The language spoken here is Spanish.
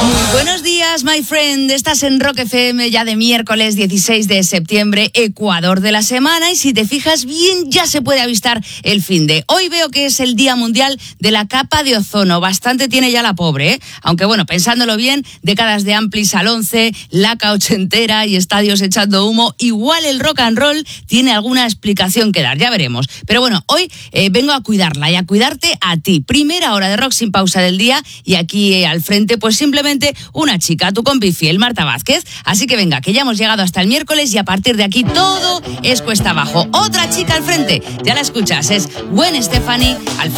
Buenos días, my friend. Estás en Rock FM ya de miércoles 16 de septiembre, Ecuador de la semana. Y si te fijas bien, ya se puede avistar el finde. Hoy veo que es el Día Mundial de la Capa de Ozono. Bastante tiene ya la pobre, ¿eh? Aunque bueno, pensándolo bien, décadas de Amplis al 11, laca ochentera y estadios echando humo. Igual el rock and roll tiene alguna explicación que dar, ya veremos. Pero bueno, hoy vengo a cuidarla y a cuidarte a ti. Primera hora de rock sin pausa del día y aquí al frente, pues simplemente una chica, tu compi fiel, Marta Vázquez. Así que venga, que ya hemos llegado hasta el miércoles y a partir de aquí todo es cuesta abajo. Otra chica al frente, ya la escuchas, es Gwen Stefani al